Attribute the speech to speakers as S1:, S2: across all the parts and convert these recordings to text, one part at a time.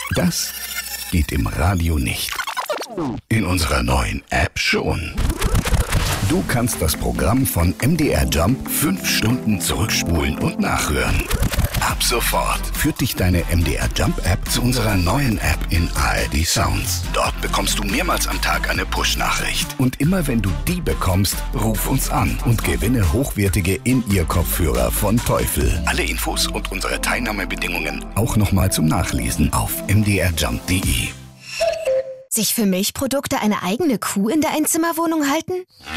S1: Das geht im Radio nicht. In unserer neuen App schon. Du kannst das Programm von MDR Jump 5 Stunden zurückspulen und nachhören. Ab sofort führt dich deine MDR Jump App zu unserer neuen App in ARD Sounds. Dort bekommst du mehrmals am Tag eine Push-Nachricht. Und immer wenn du die bekommst, ruf uns an und gewinne hochwertige In-Ear-Kopfhörer von Teufel. Alle Infos und unsere Teilnahmebedingungen auch nochmal zum Nachlesen auf mdrjump.de.
S2: Sich für Milchprodukte eine eigene Kuh in der Einzimmerwohnung halten?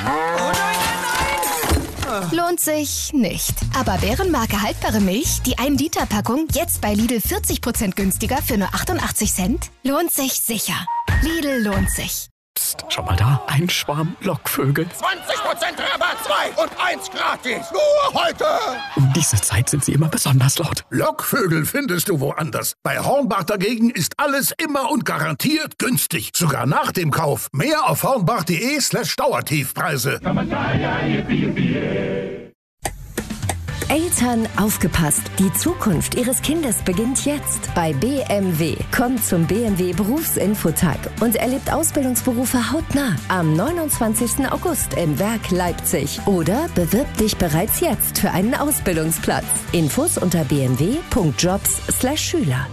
S2: Lohnt sich nicht. Aber Bärenmarke haltbare Milch, die 1-Liter-Packung, jetzt bei Lidl 40% günstiger für nur 88 Cent? Lohnt sich sicher. Lidl lohnt sich.
S3: Psst, schau mal da, ein Schwarm Lockvögel.
S4: 20% Rabatt, 2 und 1 gratis. Nur heute.
S3: Um diese Zeit sind sie immer besonders laut.
S5: Lockvögel findest du woanders. Bei Hornbach dagegen ist alles immer und garantiert günstig. Sogar nach dem Kauf. Mehr auf hornbach.de/Dauertiefpreise.
S6: Eltern, aufgepasst! Die Zukunft Ihres Kindes beginnt jetzt bei BMW. Kommt zum BMW Berufsinfotag und erlebt Ausbildungsberufe hautnah am 29. August im Werk Leipzig. Oder bewirb dich bereits jetzt für einen Ausbildungsplatz. Infos unter bmw.jobs/Schüler.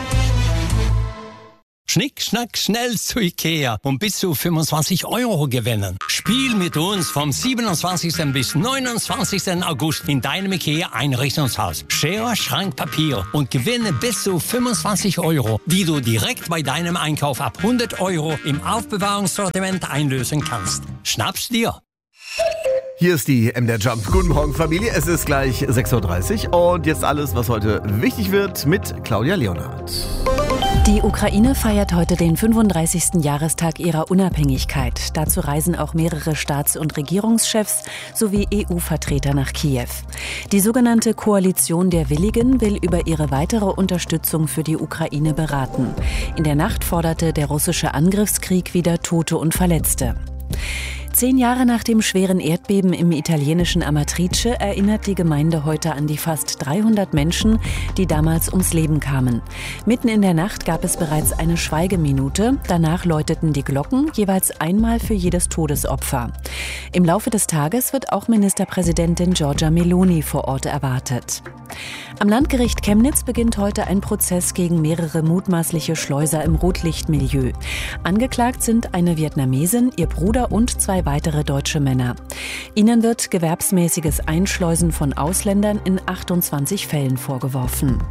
S7: Schnick, schnack, schnell zu Ikea und bis zu 25 € gewinnen. Spiel mit uns vom 27. bis 29. August in deinem Ikea-Einrichtungshaus. Schere, Schrank, Papier und gewinne bis zu 25 €, die du direkt bei deinem Einkauf ab 100 € im Aufbewahrungssortiment einlösen kannst. Schnapp's dir!
S8: Hier ist die MDR Jump. Guten Morgen, Familie. Es ist gleich 6:30 Uhr und jetzt alles, was heute wichtig wird mit Claudia Leonhardt.
S9: Die Ukraine feiert heute den 35. Jahrestag ihrer Unabhängigkeit. Dazu reisen auch mehrere Staats- und Regierungschefs sowie EU-Vertreter nach Kiew. Die sogenannte Koalition der Willigen will über ihre weitere Unterstützung für die Ukraine beraten. In der Nacht forderte der russische Angriffskrieg wieder Tote und Verletzte. 10 Jahre nach dem schweren Erdbeben im italienischen Amatrice erinnert die Gemeinde heute an die fast 300 Menschen, die damals ums Leben kamen. Mitten in der Nacht gab es bereits eine Schweigeminute. Danach läuteten die Glocken, jeweils einmal für jedes Todesopfer. Im Laufe des Tages wird auch Ministerpräsidentin Giorgia Meloni vor Ort erwartet. Am Landgericht Chemnitz beginnt heute ein Prozess gegen mehrere mutmaßliche Schleuser im Rotlichtmilieu. Angeklagt sind eine Vietnamesin, ihr Bruder und 2 weitere deutsche Männer. Ihnen wird gewerbsmäßiges Einschleusen von Ausländern in 28 Fällen vorgeworfen.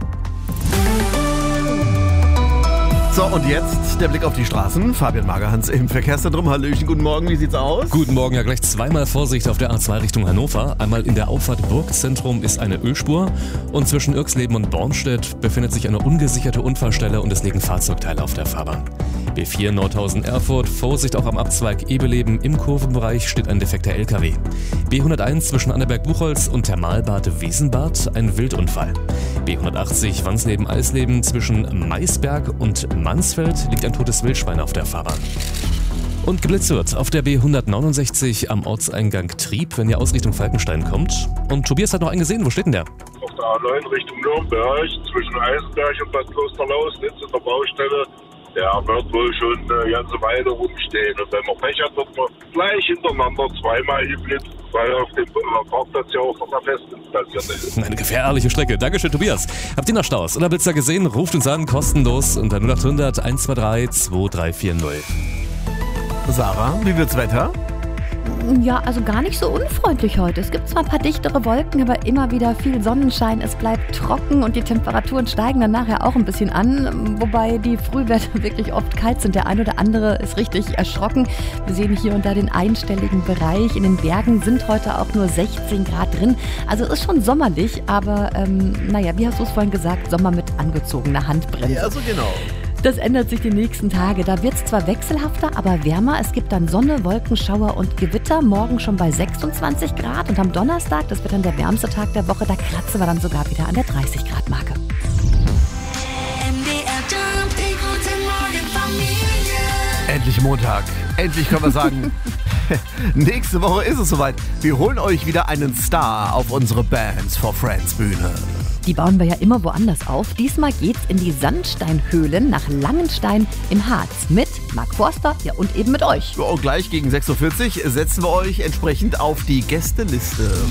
S8: So, und jetzt der Blick auf die Straßen. Fabian Magerhans im Verkehrszentrum. Hallöchen, guten Morgen, wie sieht's aus?
S10: Guten Morgen, ja gleich zweimal Vorsicht auf der A2 Richtung Hannover. Einmal in der Auffahrt Burgzentrum ist eine Ölspur und zwischen Irxleben und Bornstedt befindet sich eine ungesicherte Unfallstelle und es liegen Fahrzeugteile auf der Fahrbahn. B4 Nordhausen-Erfurt, Vorsicht auch am Abzweig Ebeleben, im Kurvenbereich steht ein defekter LKW. B101 zwischen Annaberg-Buchholz und Thermalbad Wesenbad, ein Wildunfall. B180 Wansleben-Eisleben zwischen Maisberg und Mansfeld liegt ein totes Wildschwein auf der Fahrbahn. Und geblitzt wird auf der B169 am Ortseingang Trieb, ihr aus Richtung Falkenstein kommt. Und Tobias hat noch einen gesehen, wo steht denn der?
S11: Auf der A9 Richtung Nürnberg, zwischen Eisenberg und Bad Klosterlausnitz in der Baustelle. Der wird wohl schon eine ganze Weile rumstehen. Und wenn man Pech hat, wird man gleich hintereinander zweimal geblitzt, weil auf dem Parkplatz ja auch noch eine Fest installiert ist.
S10: Eine gefährliche Strecke. Dankeschön, Tobias. Habt ihr noch Staus oder Blitzer gesehen? Ruft uns an, kostenlos unter 0800 123 2340.
S8: Sarah, wie wird's Wetter?
S12: Ja, also gar nicht so unfreundlich heute. Es gibt zwar ein paar dichtere Wolken, aber immer wieder viel Sonnenschein. Es bleibt trocken und die Temperaturen steigen dann nachher auch ein bisschen an. Wobei die Frühwerte wirklich oft kalt sind. Der ein oder andere ist richtig erschrocken. Wir sehen hier und da den einstelligen Bereich. In den Bergen sind heute auch nur 16 Grad drin. Also es ist schon sommerlich, aber wie hast du es vorhin gesagt, Sommer mit angezogener Handbremse.
S8: Ja, so genau.
S12: Das ändert sich die nächsten Tage. Da wird es zwar wechselhafter, aber wärmer. Es gibt dann Sonne, Wolkenschauer und Gewitter. Morgen schon bei 26 Grad. Und am Donnerstag, das wird dann der wärmste Tag der Woche, da kratzen wir dann sogar wieder an der 30-Grad-Marke.
S8: Endlich Montag. Endlich können wir sagen, nächste Woche ist es soweit. Wir holen euch wieder einen Star auf unsere Bands for Friends Bühne.
S12: Die bauen wir ja immer woanders auf. Diesmal geht's in die Sandsteinhöhlen nach Langenstein im Harz mit Marc Forster, ja, und eben mit euch.
S8: Und gleich gegen 6.40 Uhr setzen wir euch entsprechend auf die Gästeliste.